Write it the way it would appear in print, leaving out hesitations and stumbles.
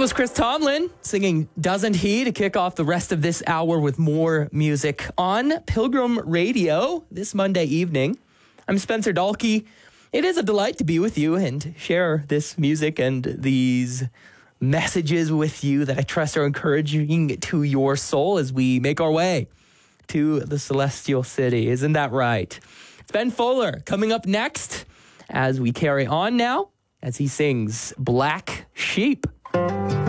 was Chris Tomlin singing Doesn't He to kick off the rest of this hour with more music on Pilgrim Radio this Monday evening. I'm Spencer Dalkey. It is a delight to be with you and share this music and these messages with you that I trust are encouraging to your soul as we make our way to the Celestial City. Isn't that right? It's Ben Fuller coming up next as we carry on now as he sings Black Sheep.